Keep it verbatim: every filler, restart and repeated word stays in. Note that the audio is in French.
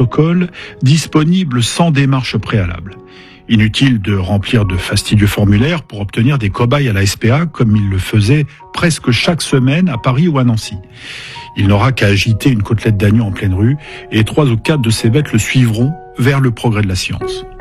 protocole disponible sans démarche préalable. Inutile de remplir de fastidieux formulaires pour obtenir des cobayes à la S P A comme il le faisait presque chaque semaine à Paris ou à Nancy. Il n'aura qu'à agiter une côtelette d'agneau en pleine rue et trois ou quatre de ses bêtes le suivront vers le progrès de la science.